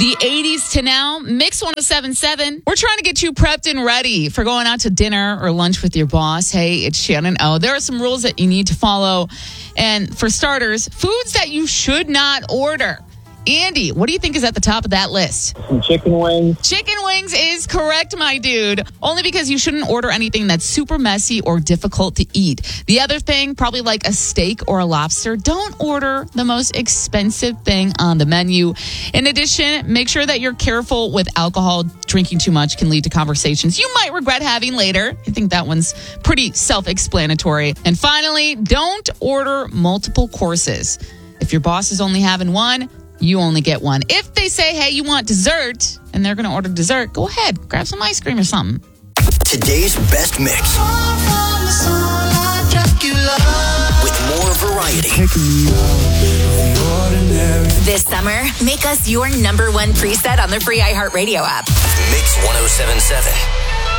The 80s to now, Mix 107.7. We're trying to get you prepped and ready for going out to dinner or lunch with your boss. Hey, it's Shannon O. There are some rules that you need to follow. And for starters, foods that you should not order. Andy, what do you think is at the top of that list? Some chicken wings. Chicken wings is correct, my dude. Only because you shouldn't order anything that's super messy or difficult to eat. The other thing, probably like a steak or a lobster, don't order the most expensive thing on the menu. In addition, make sure that you're careful with alcohol. Drinking too much can lead to conversations you might regret having later. I think that one's pretty self-explanatory. And finally, don't order multiple courses. If your boss is only having one, you only get one. If they say, hey, you want dessert, and they're going to order dessert, go ahead, grab some ice cream or something. Today's best mix. With more variety. This summer, make us your number one preset on the free iHeartRadio app. Mix 107.7.